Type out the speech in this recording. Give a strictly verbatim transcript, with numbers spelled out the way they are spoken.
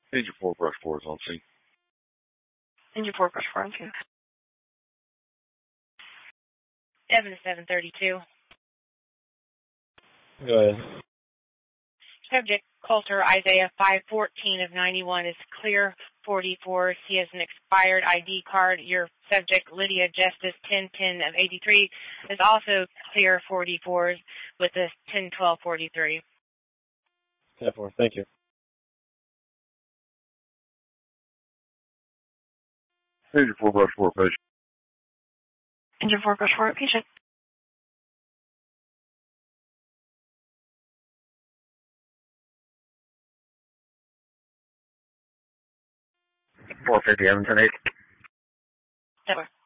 Engine four brush four is on scene. Engine four brush four on scene. Seven seven thirty-two. Go ahead. Subject Coulter Isaiah five fourteen of ninety-one is clear forty-four. He has an expired I D card. Your subject Lydia Justice ten ten of eighty-three is also clear forty-four with a ten twelve forty-three. ten four, thank you. Engine four brush four patient. Engine four brush four patient. four fifty, Evan ten eight. That works.